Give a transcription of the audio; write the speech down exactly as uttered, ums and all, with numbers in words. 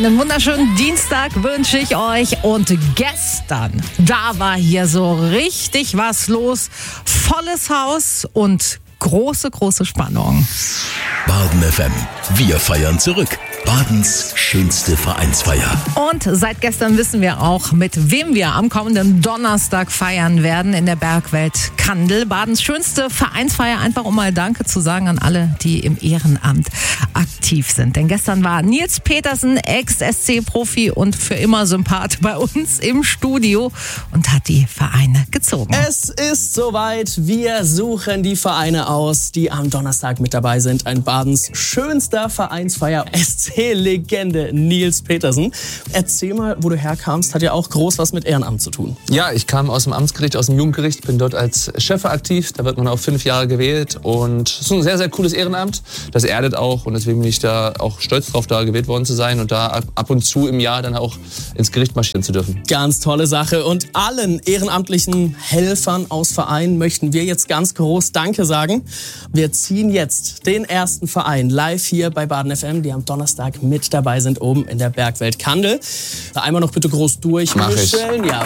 Einen wunderschönen Dienstag wünsche ich euch. Und gestern, da war hier so richtig was los. Volles Haus und große, große Spannung. Baden F M. Wir feiern zurück. Badens schönste Vereinsfeier. Und seit gestern wissen wir auch, mit wem wir am kommenden Donnerstag feiern werden in der Bergwelt Kandel. Badens schönste Vereinsfeier, einfach um mal Danke zu sagen an alle, die im Ehrenamt aktiv sind. Denn gestern war Nils Petersen, Ex-S C-Profi und für immer Sympath, bei uns im Studio und hat die Vereine gezogen. Es ist soweit. Wir suchen die Vereine aus, die am Donnerstag mit dabei sind. Ein Badens schönster Vereinsfeier. S C-Legende Nils Petersen. Erzähl mal, wo du herkamst. Hat ja auch groß was mit Ehrenamt zu tun. Ja, ich kam aus dem Amtsgericht, aus dem Jugendgericht, bin dort als Chef aktiv. Da wird man auf fünf Jahre gewählt und es ist ein sehr, sehr cooles Ehrenamt. Das erdet auch und deswegen bin ich da auch stolz drauf, da gewählt worden zu sein und da ab und zu im Jahr dann auch ins Gericht marschieren zu dürfen. Ganz tolle Sache. Und allen ehrenamtlichen Helfern aus Vereinen möchten wir jetzt ganz groß Danke sagen. Wir ziehen jetzt den ersten Verein live hier bei Baden F M, die am Donnerstag mit dabei sind, oben in der Bergwelt Kandel. Einmal noch bitte groß durchmischen. Mach ich. Ja,